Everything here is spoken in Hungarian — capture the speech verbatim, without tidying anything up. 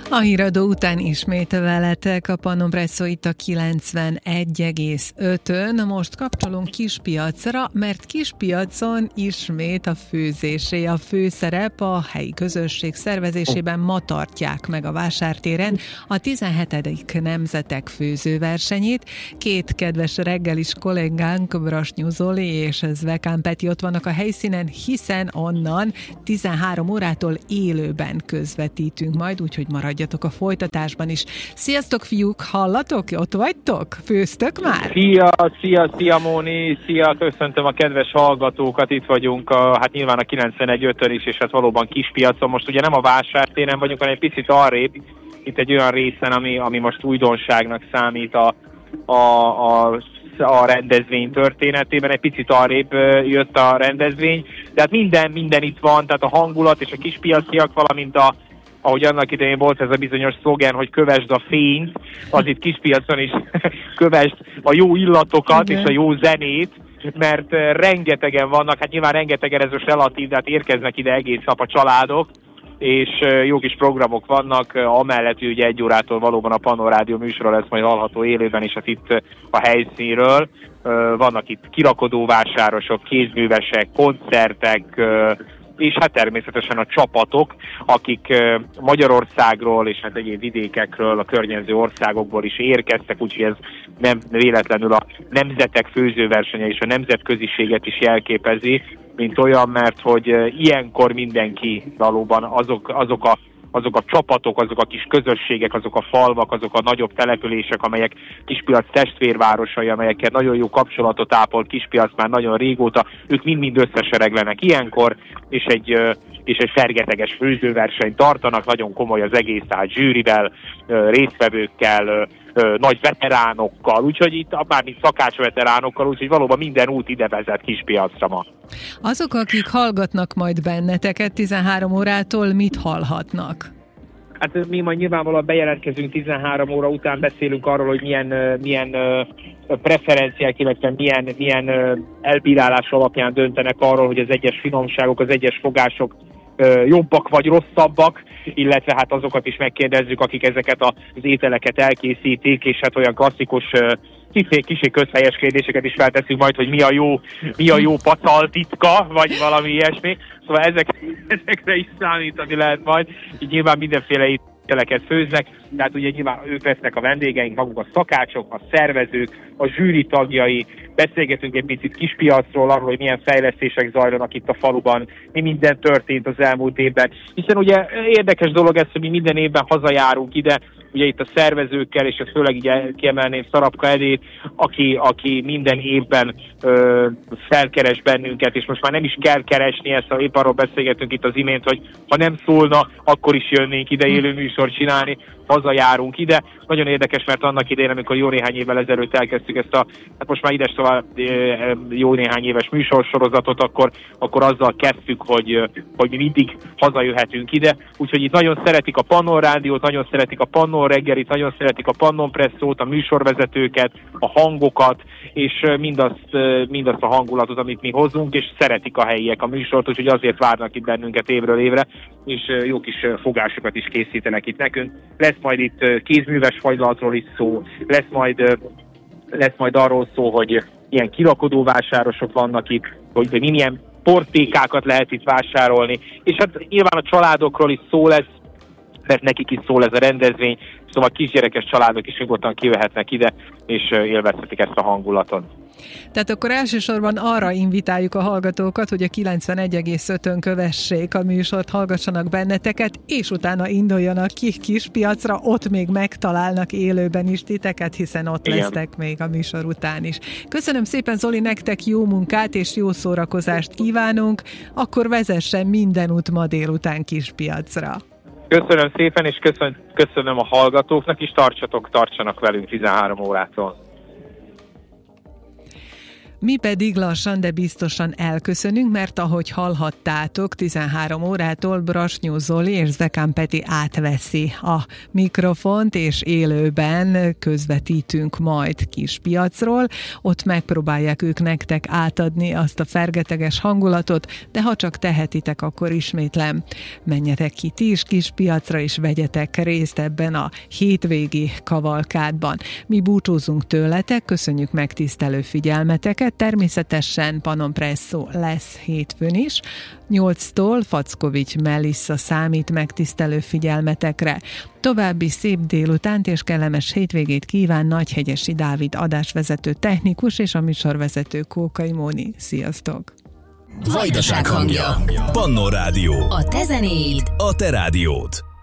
A híradó után ismét veletek a Pannon Presszó itt a kilencvenegy egész ötön. Most kapcsolunk Kispiacra, mert Kispiacon ismét a főzésé a főszerep. A helyi közösség szervezésében ma tartják meg a vásártéren a tizenhetedik nemzetek főzőversenyét. Két kedves reggelis kollégánk, Brasnyú Zoli és Zvekán Peti ott vannak a helyszínen, hiszen onnan tizenhárom órától élőben közvetítünk majd, úgyhogy maradjatok a folytatásban is. Sziasztok, fiúk, hallatok? Ott vagytok? Főztök már? Szia, szia, szia Móni, szia, köszöntöm a kedves hallgatókat, itt vagyunk, a, hát nyilván a kilencvenegy ötön is, és hát valóban Kispiacon. Most ugye nem a vásártéren vagyunk, hanem egy picit arrébb, itt egy olyan részen, ami, ami most újdonságnak számít a, a, a a rendezvény történetében, egy picit arrébb jött a rendezvény, de hát minden, minden itt van, tehát a hangulat és a kispiaciak, valamint a, ahogy annak idején volt ez a bizonyos szlogen, hogy kövesd a fényt, az itt Kispiacon is kövesd a jó illatokat okay. és a jó zenét, mert rengetegen vannak, hát nyilván rengetegen ez most relatív, de hát érkeznek ide egész nap a családok, és jó kis programok vannak, amellett ugye egy órától valóban a Pannon Rádió műsora lesz majd hallható élőben, és hát itt a helyszínről vannak itt kirakodóvásárosok, kézművesek, koncertek, és hát természetesen a csapatok, akik Magyarországról és hát egyéb vidékekről, a környező országokból is érkeztek, úgyhogy ez nem véletlenül a nemzetek főzőversenye és a nemzetköziséget is jelképezi, mint olyan, mert hogy ilyenkor mindenki valóban azok, azok a azok a csapatok, azok a kis közösségek, azok a falvak, azok a nagyobb települések, amelyek Kispiac testvérvárosai, amelyekkel nagyon jó kapcsolatot ápol Kispiac már nagyon régóta, ők mind-mind összesereglenek ilyenkor, és egy, és egy fergeteges főzőversenyt tartanak, nagyon komoly az egész, tehát zsűrivel, résztvevőkkel, nagy veteránokkal, úgyhogy itt bármint szakács veteránokkal, úgyhogy valóban minden út ide vezet Kispiacra ma. Azok, akik hallgatnak majd benneteket tizenhárom órától, mit hallhatnak? Hát mi majd nyilvánvalóan bejelentkezünk tizenhárom óra után, beszélünk arról, hogy milyen, milyen preferenciák, illetve milyen, milyen elbírálás alapján döntenek arról, hogy az egyes finomságok, az egyes fogások jobbak vagy rosszabbak, illetve hát azokat is megkérdezzük, akik ezeket az ételeket elkészítik, és hát olyan klasszikus kicsi közhelyes kérdéseket is felteszünk majd, hogy mi a jó, mi a jó pacal titka, vagy valami ilyesmi. Szóval ezek, ezekre is számítani lehet majd. Így nyilván mindenféle ételeket főznek, tehát ugye nyilván ők lesznek a vendégeink, maguk a szakácsok, a szervezők, a zsűri tagjai, beszélgetünk egy picit Kispiacról, arról, hogy milyen fejlesztések zajlanak itt a faluban, mi minden történt az elmúlt évben. Hiszen ugye érdekes dolog ez, hogy mi minden évben hazajárunk ide, ugye itt a szervezőkkel, és ezt főleg ugye kiemelném Szarabka Edét, aki, aki minden évben ö, felkeres bennünket, és most már nem is kell keresni ezt, ha épp arról beszélgetünk itt az imént, hogy ha nem szólna, akkor is jönnénk ide élő műsort csinálni, hazajárunk ide. Nagyon érdekes, mert annak idején, amikor jó néhány évvel ezelőtt elkezdtük ezt a, hát most már ides tovább jó néhány éves műsorsorozatot, akkor, akkor azzal kezdtük, hogy, hogy mi mindig hazajöhetünk ide. Úgyhogy itt nagyon szeretik a Pannon Rádiót, nagyon szeretik a Pannon reggelit, nagyon szeretik a Pannon Presszót, a műsorvezetőket, a hangokat, és mindazt, mindazt a hangulatot, amit mi hozunk, és szeretik a helyiek a műsort, úgyhogy azért várnak itt bennünket évről évre, és jó kis fogásokat is készítenek itt nekünk. Lesz majd itt kézműves fagylatról is szó, lesz majd, lesz majd arról szó, hogy ilyen kirakodóvásárosok vannak itt, hogy milyen portékákat lehet itt vásárolni, és hát nyilván a családokról is szó lesz, mert nekik is szól ez a rendezvény, szóval kisgyerekes családok is nyugodtan kivehetnek ide, és élvezhetik ezt a hangulatot. Tehát akkor elsősorban arra invitáljuk a hallgatókat, hogy a kilencvenegy egész ötön kövessék a műsort, hallgassanak benneteket, és utána induljanak ki Kispiacra, ott még megtalálnak élőben is titeket, hiszen ott Igen. lesztek még a műsor után is. Köszönöm szépen, Zoli, nektek jó munkát és jó szórakozást kívánunk, akkor vezessen minden út ma délután Kispiacra. Köszönöm szépen, és köszön, köszönöm a hallgatóknak is, tartsatok, tartsanak velünk tizenhárom órától. Mi pedig lassan, de biztosan elköszönünk, mert ahogy hallhattátok, tizenhárom órától Brasnyó Zoli és Zekán Peti átveszi a mikrofont, és élőben közvetítünk majd Kispiacról. Ott megpróbálják ők nektek átadni azt a fergeteges hangulatot, de ha csak tehetitek, akkor ismétlem, menjetek ki ti is Kispiacra, és vegyetek részt ebben a hétvégi kavalkádban. Mi búcsúzunk tőletek, köszönjük megtisztelő figyelmeteket. Természetesen Panon Presszó lesz hétfőn is. nyolctól Fackovics Melissa számít megtisztelő figyelmetekre. További szép délutánt és kellemes hétvégét kíván Nagyhegyesi Dávid adásvezető technikus és a műsorvezető Kókai Móni. Sziasztok! Vajdaság hangja. Pannon Rádió. A te zenéid. A te rádiód.